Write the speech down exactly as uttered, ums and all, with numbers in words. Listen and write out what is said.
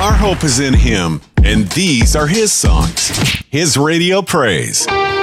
Our hope is in Him, and these are His songs, His radio praise.